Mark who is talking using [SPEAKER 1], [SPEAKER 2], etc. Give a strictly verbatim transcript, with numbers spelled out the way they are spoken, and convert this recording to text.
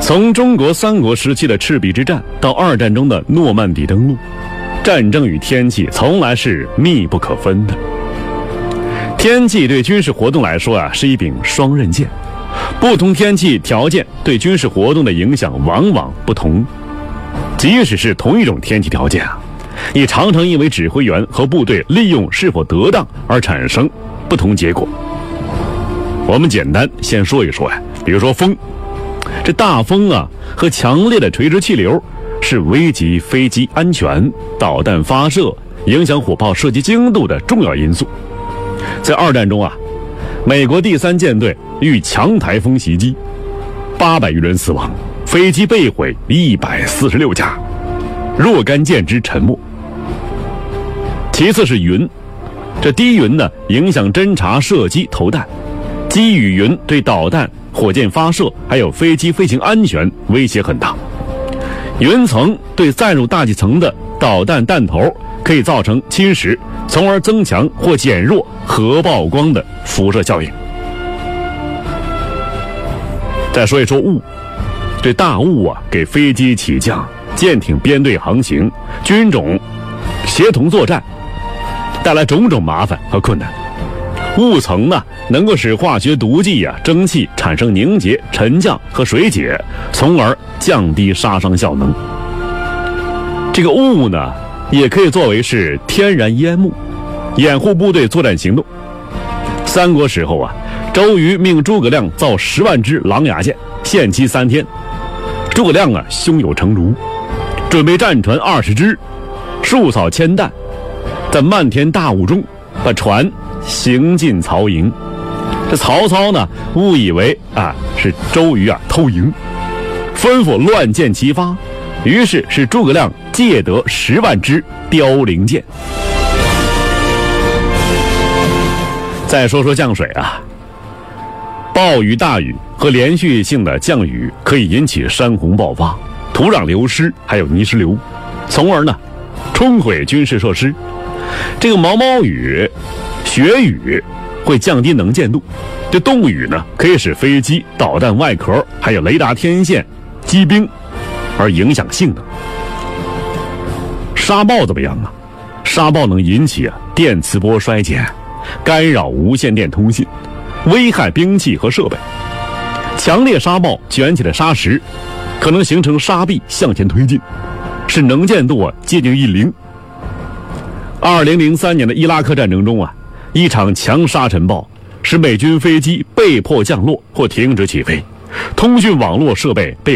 [SPEAKER 1] 从中国三国时期的赤壁之战到二战中的诺曼底登陆，战争与天气从来是密不可分的。天气对军事活动来说啊，是一柄双刃剑，不同天气条件对军事活动的影响往往不同。即使是同一种天气条件啊，也常常因为指挥员和部队利用是否得当而产生不同结果。我们简单先说一说呀，比如说风，这大风啊和强烈的垂直气流是危及飞机安全、导弹发射、影响火炮射击精度的重要因素。在二战中啊，美国第三舰队遇强台风袭击，八百余人死亡，飞机被毁一百四十六架，若干舰只沉没。其次是云，这低云呢影响侦察、射击、投弹，积雨云对导弹、火箭发射还有飞机飞行安全威胁很大。云层对散入大气层的导弹弹头可以造成侵蚀，从而增强或减弱核曝光的辐射效应。再说一说雾，这大雾啊给飞机起降、舰艇编队航行、军种协同作战带来种种麻烦和困难。雾层呢能够使化学毒剂啊、蒸汽产生凝结、沉降和水解，从而降低杀伤效能。这个雾呢也可以作为是天然烟幕，掩护部队作战行动。三国时候啊，周瑜命诸葛亮造十万只狼牙箭，限期三天。诸葛亮啊胸有成竹，准备战船二十只，数草千担，在漫天大雾中把船行进曹营。这曹操呢误以为啊是周瑜啊偷营，吩咐乱箭齐发，于是是诸葛亮借得十万支凋零箭。再说说降水啊，暴雨、大雨和连续性的降雨可以引起山洪爆发、土壤流失，还有泥石流，从而呢冲毁军事设施。这个毛毛雨、雪雨会降低能见度，这冻雨呢可以使飞机、导弹外壳还有雷达天线积冰，而影响性能。沙暴怎么样啊？沙暴能引起啊电磁波衰减，干扰无线电通信，危害兵器和设备。强烈沙暴卷起的沙石可能形成沙壁向前推进，使能见度啊接近于零。二零零三年的伊拉克战争中啊，一场强沙尘暴使美军飞机被迫降落或停止起飞，通讯网络设备被